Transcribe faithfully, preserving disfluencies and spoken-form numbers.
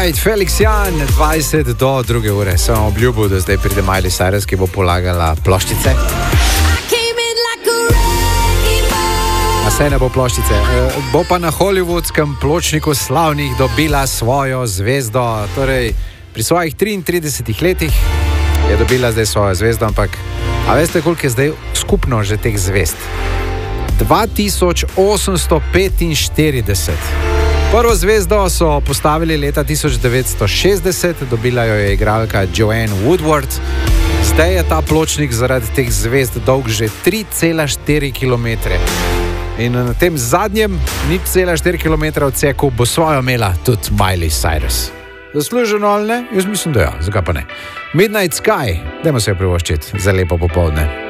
Alright, Felix Jan, dvajset do druge ure. Sem obljubil, da zdaj pride Miley Cyrus, ki bo polagala ploščice. A se ne bo ploščice. E, bo pa na hollywoodskem pločniku slavnih dobila svojo zvezdo. Torej, pri svojih triintridesetih letih je dobila zdaj svojo zvezdo, ampak a veste, koliko je zdaj skupno že teh zvezd? dva tisoč osemsto petinštirideset. Prvo zvezdo so postavili leta tisoč devetsto šestdeset, dobila jo je igralka Joanne Woodward. Zdaj je ta pločnik zaradi teh zvezd dolg že tri cela štiri kilometre. In na tem zadnjem nič cela štiri kilometre odseku bo svojo imela tudi Miley Cyrus. Zasluženo ali ne? Jaz mislim, da ja, zakaj pa ne. Midnight Sky, dajmo se jo privoščiti za lepo popoldne.